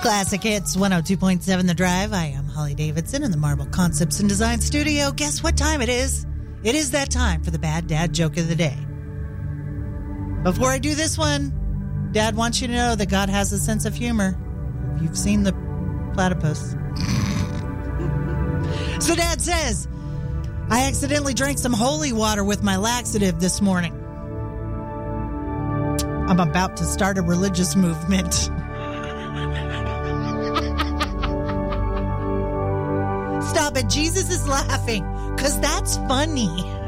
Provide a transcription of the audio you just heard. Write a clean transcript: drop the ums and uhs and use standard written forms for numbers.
Classic Hits 102.7 The Drive. I am Holly Davidson in the Marble Concepts and Design Studio. Guess what time it is? It is that time for the Bad Dad Joke of the Day. Before I do this one, Dad wants you to know that God has a sense of humor. You've seen the platypus. So Dad says, I accidentally drank some holy water with my laxative this morning. I'm about to start a religious movement. Stop it. Jesus is laughing because that's funny.